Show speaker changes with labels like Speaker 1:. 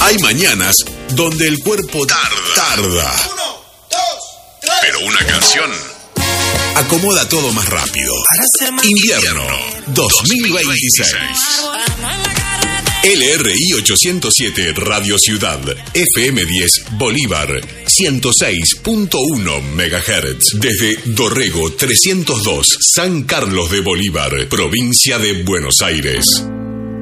Speaker 1: Hay mañanas donde el cuerpo tarda.
Speaker 2: 1, 2, 3.
Speaker 1: Pero una canción acomoda todo más rápido. Invierno 2026. LRI 807 Radio Ciudad, FM 10 Bolívar, 106.1 MHz. Desde Dorrego 302, San Carlos de Bolívar, provincia de Buenos Aires.